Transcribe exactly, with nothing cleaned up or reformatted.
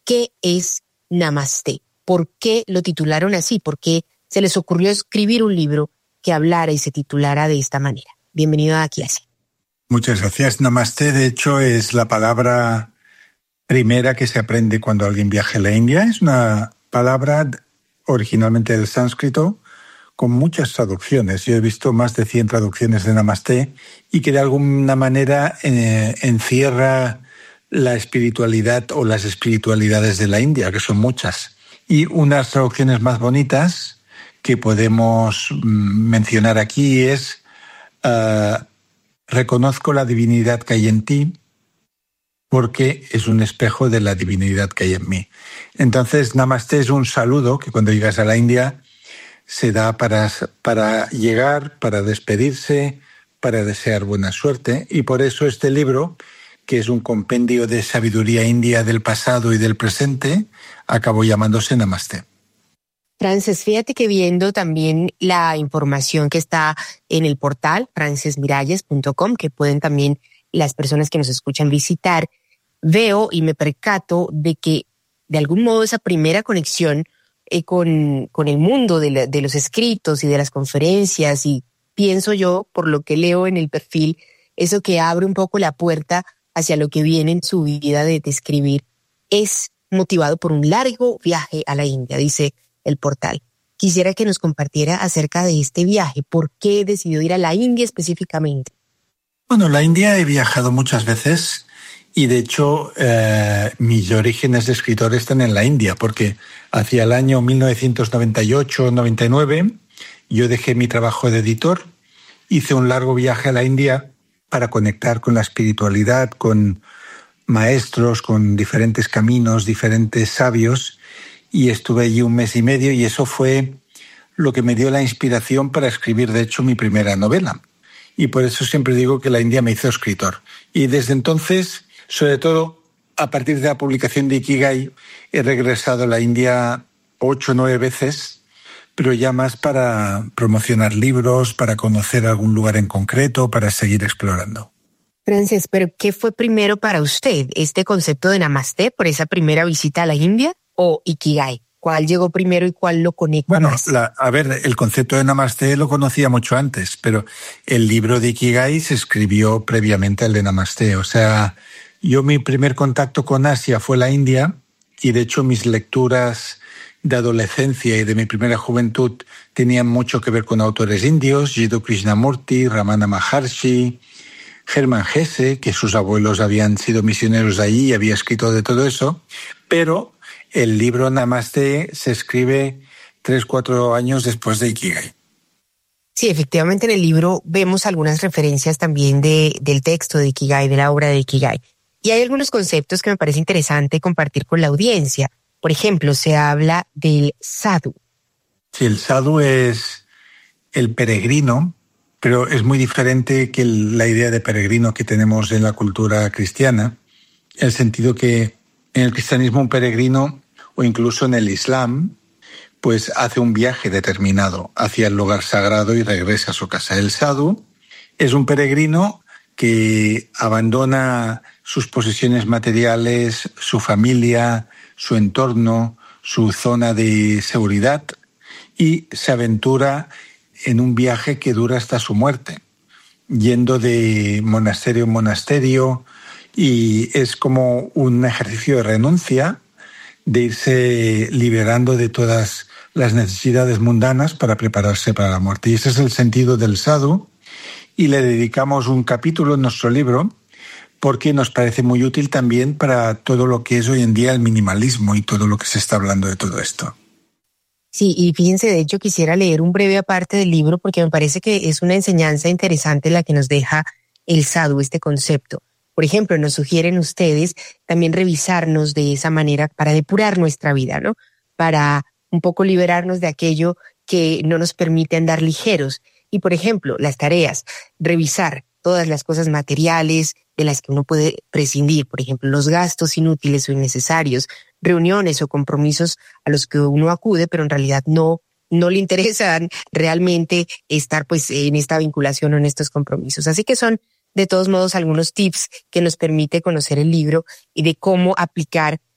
¿qué es Namaste? ¿Por qué lo titularon así? ¿Por qué se les ocurrió escribir un libro que hablara y se titulara de esta manera? Bienvenido a Aquí Así. Muchas gracias. Namaste, de hecho, es la palabra primera que se aprende cuando alguien viaja a la India. Es una palabra originalmente del sánscrito con muchas traducciones. Yo he visto más de cien traducciones de Namaste y que de alguna manera eh, encierra la espiritualidad o las espiritualidades de la India, que son muchas. Y unas traducciones más bonitas que podemos mencionar aquí es uh, reconozco la divinidad que hay en ti porque es un espejo de la divinidad que hay en mí. Entonces, Namaste es un saludo que cuando llegas a la India se da para, para llegar, para despedirse, para desear buena suerte. Y por eso este libro, que es un compendio de sabiduría india del pasado y del presente, acabó llamándose Namaste. Frances, fíjate que viendo también la información que está en el portal frances miralles punto com, que pueden también las personas que nos escuchan visitar, veo y me percato de que de algún modo esa primera conexión eh, con, con el mundo de, la, de los escritos y de las conferencias, y pienso yo, por lo que leo en el perfil, eso que abre un poco la puerta hacia lo que viene en su vida de, de escribir, es motivado por un largo viaje a la India, dice el portal. Quisiera que nos compartiera acerca de este viaje. ¿Por qué decidió ir a la India específicamente? Bueno, la India he viajado muchas veces y de hecho eh, mis orígenes de escritor están en la India, porque hacia el año mil novecientos noventa y ocho noventa y nueve yo dejé mi trabajo de editor, hice un largo viaje a la India para conectar con la espiritualidad, con maestros, con diferentes caminos, diferentes sabios, y estuve allí un mes y medio y eso fue lo que me dio la inspiración para escribir, de hecho, mi primera novela. Y por eso siempre digo que la India me hizo escritor. Y desde entonces, sobre todo a partir de la publicación de Ikigai, he regresado a la India ocho o nueve veces, pero ya más para promocionar libros, para conocer algún lugar en concreto, para seguir explorando. Frances, ¿pero qué fue primero para usted? ¿Este concepto de Namaste por esa primera visita a la India o Ikigai? ¿Cuál llegó primero y cuál lo conecta bueno, más? La, a ver, el concepto de Namaste lo conocía mucho antes, pero el libro de Ikigai se escribió previamente al de Namaste. O sea, yo mi primer contacto con Asia fue la India y de hecho mis lecturas de adolescencia y de mi primera juventud tenían mucho que ver con autores indios, Jiddu Krishnamurti, Ramana Maharshi, Hermann Hesse, que sus abuelos habían sido misioneros allí y había escrito de todo eso, pero el libro Namaste se escribe tres, cuatro años después de Ikigai. Sí, efectivamente en el libro vemos algunas referencias también de, del texto de Ikigai, de la obra de Ikigai. Y hay algunos conceptos que me parece interesante compartir con la audiencia. Por ejemplo, se habla del sadhu. Sí, el sadhu es el peregrino, pero es muy diferente que la idea de peregrino que tenemos en la cultura cristiana, en el sentido que en el cristianismo un peregrino, o incluso en el Islam, pues hace un viaje determinado hacia el lugar sagrado y regresa a su casa. El sadhu es un peregrino que abandona sus posesiones materiales, su familia, su entorno, su zona de seguridad y se aventura en un viaje que dura hasta su muerte, yendo de monasterio en monasterio, y es como un ejercicio de renuncia, de irse liberando de todas las necesidades mundanas para prepararse para la muerte. Y ese es el sentido del sadhu, y le dedicamos un capítulo en nuestro libro porque nos parece muy útil también para todo lo que es hoy en día el minimalismo y todo lo que se está hablando de todo esto. Sí, y fíjense, de hecho quisiera leer un breve aparte del libro porque me parece que es una enseñanza interesante la que nos deja el sadhu, este concepto. Por ejemplo, nos sugieren ustedes también revisarnos de esa manera para depurar nuestra vida, ¿no? Para un poco liberarnos de aquello que no nos permite andar ligeros. Y, por ejemplo, las tareas, revisar todas las cosas materiales de las que uno puede prescindir, por ejemplo, los gastos inútiles o innecesarios, reuniones o compromisos a los que uno acude, pero en realidad no, no le interesan realmente estar pues en esta vinculación o en estos compromisos. Así que son de todos modos algunos tips que nos permite conocer el libro y de cómo aplicar